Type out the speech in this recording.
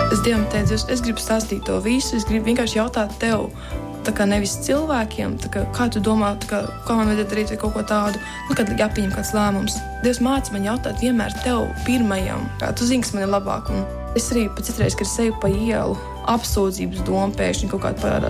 Es Dievam teicu, es gribu stāstīt to visu, es gribu vienkārši jautāt tev, tā kā nevis cilvēkiem, tā kā tu domā, kā man vajadzētu darīt vai kaut ko tādu, kad jāpieņem kāds lēmums. Dievs māca man jautāt vienmēr tev pirmajam, kā tu zini, kas man ir labāk. Un es arī pat citreiz, kad es eju pa ielu, apsūdzības doma pēkšņi kaut kāda parādās